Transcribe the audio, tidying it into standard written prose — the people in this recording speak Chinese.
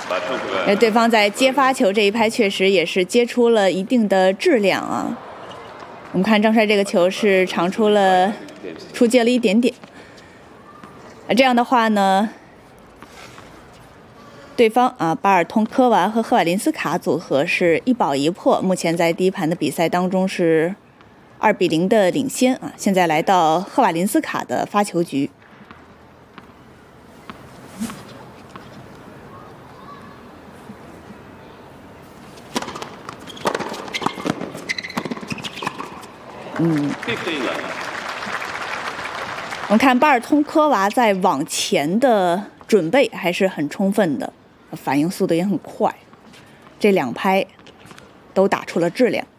对方在接发球这一拍确实也是接出了一定的质量啊。我们看张帅这个球是长出界了一点点。这样的话呢，对方巴尔通科娃和赫瓦林斯卡组合是一保一破，目前在第一盘的比赛当中是2-0的领先啊。现在来到赫瓦林斯卡的发球局。我们看巴尔通科娃在网前的准备还是很充分的，反应速度也很快，这2拍都打出了质量。